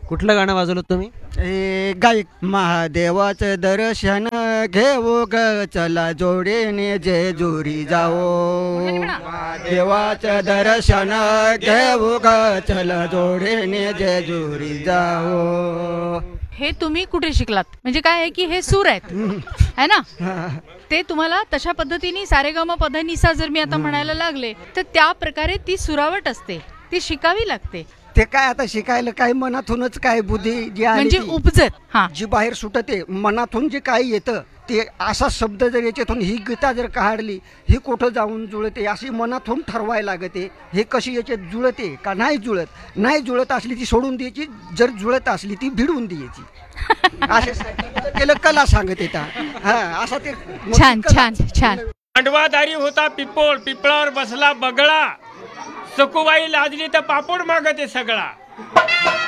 कुठलं गाणं वाजवलं तुम्ही? गायक महादेवाचं दर्शन घेऊ ग चला जोडीने जेजुरी जाओ. महादेवाचं दर्शन घेऊ ग चला जोडीने जेजुरी जाओ. हे तुम्ही कुठे शिकलात? म्हणजे काय आहे की हे सूर आहेत है ना, ते तुम्हाला तशा पद्धतीने सारेगम पधनिसा जर मी आता म्हणायला लागले तर त्या प्रकारे ती सुरावट असते, ती शिकावी लागते. ते काय आता शिकायला काय मनातूनच काय बुद्धी जी आली म्हणजे ती, उपजत. हा, जी बाहेर सुटते मनातून जे काही येतं ते असा शब्द जर याच्यातून ही गीता जर काढली ही कुठं जाऊन जुळते अशी मनातून ठरवायला लागते. हे कशी याच्यात जुळते का नाही जुळत, नाही जुळत असली ती सोडून द्यायची, जर जुळत असली ती भिडवून द्यायची. असे केलं कला सांगत येतात. हा असा ते छान छान छान. मांडवादारी होता पिपोळ, पिपळावर बसला बगळा, सखुबाई लाजली तर पापड मागते सगळा.